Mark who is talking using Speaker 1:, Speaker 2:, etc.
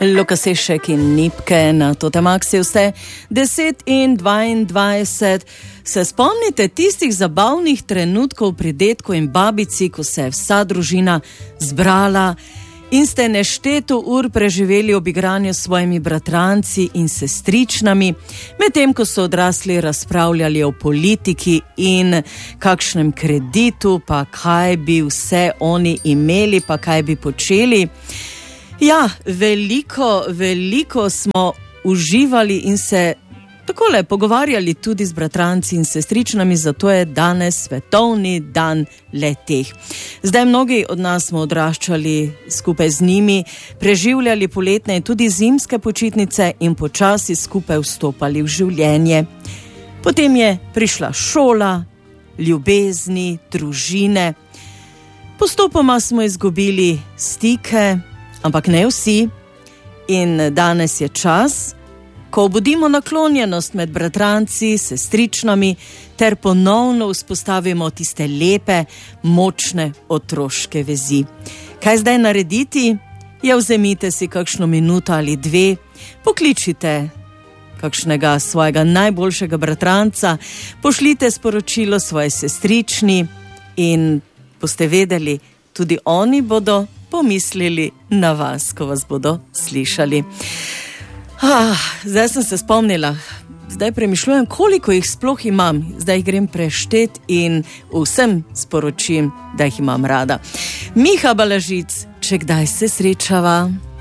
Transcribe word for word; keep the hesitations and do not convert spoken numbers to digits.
Speaker 1: Lukasešek in Nipke na Totemaxi vse deset in dvaindvajset. Se spomnite tistih zabavnih trenutkov pri dedku in babici, ko se je vsa družina zbrala in ste nešteto ur preživeli ob igranju s svojimi bratranci in sestričnami, medtem ko so odrasli razpravljali o politiki in kakšnem kreditu, pa kaj bi vse oni imeli, pa kaj bi počeli. Ja, veliko, veliko smo uživali in se takole pogovarjali tudi z bratranci in sestričnami, zato je danes svetovni dan le-teh. Zdaj mnogi od nas smo odraščali skupaj z njimi, preživljali poletne in tudi zimske počitnice in počasi skupaj vstopali v življenje. Potem je prišla šola, ljubezni, družine. Postopoma smo izgubili stike, ampak ne vsi. In danes je čas, ko obudimo naklonjenost med bratranci, sestričnami ter ponovno vzpostavimo tiste lepe, močne otroške vezi. Kaj zdaj narediti? Ja, vzemite si kakšno minuto ali dve, pokličite kakšnega svojega najboljšega bratranca, pošljite sporočilo svoje sestrični in boste vedeli, tudi oni bodo pomislili na vas, ko vas bodo slišali. Ah, zdaj sem se spomnila, zdaj premišljujem, koliko jih sploh imam. Zdaj jih grem preštet in vsem sporočim, da jih imam rada. Miha Balažic, če kdaj se srečava.